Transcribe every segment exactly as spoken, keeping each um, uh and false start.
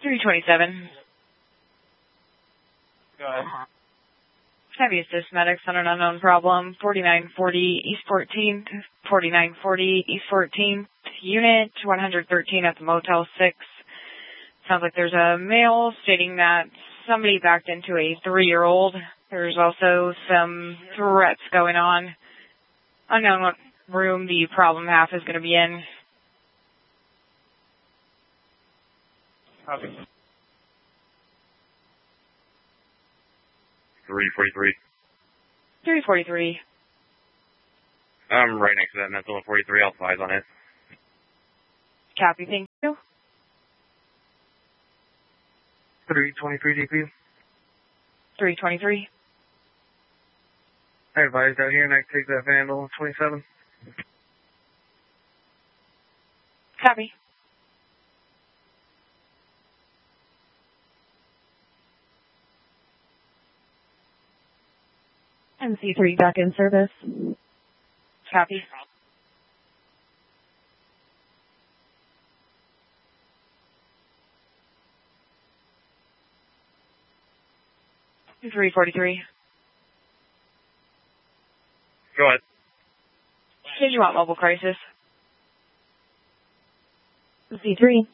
three twenty-seven. Go ahead. Heavy assist medics on an unknown problem. forty-nine forty East fourteenth. forty-nine forty East fourteenth. Unit one thirteen at the Motel six. Sounds like there's a male stating that somebody backed into a three-year-old. There's also some threats going on. Unknown what room the problem half is going to be in. Copy. three forty-three. three forty-three. I'm right next to that mental at forty-three. I'll advise on it. Copy, thank you. three twenty-three D P. three twenty-three. I advised out here and I take that Vandal twenty-seven. Copy. M C three back in service. Copy. three forty-three. Go ahead. Did you want mobile crisis? M C three.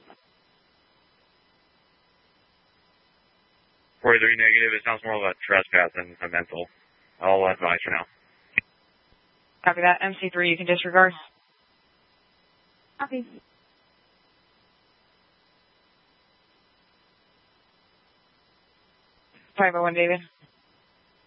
forty-three negative. It sounds more like a trespass than a mental. I'll advise for now. Copy that. M C three, you can disregard. Copy. five oh one, David.